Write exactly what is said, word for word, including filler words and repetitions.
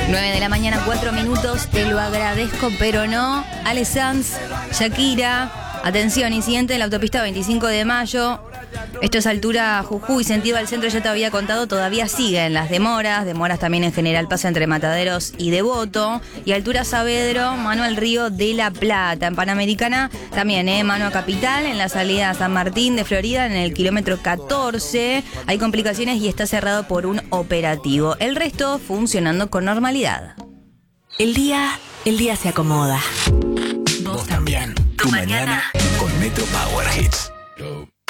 nueve de la mañana, cuatro minutos, te lo agradezco, pero no. Ale Sanz, Shakira, atención, incidente en la autopista veinticinco de mayo. Esto es altura Jujuy, sentido al centro, ya te había contado, todavía siguen las demoras, demoras también en General Paz entre Mataderos y Devoto, y altura Saavedro, mano al Río de la Plata. En Panamericana también, eh, mano a Capital, en la salida a San Martín de Florida, en el kilómetro catorce, hay complicaciones y está cerrado por un operativo. El resto funcionando con normalidad. El día, el día se acomoda. Vos también. Tu mañana con Metro Power Hits.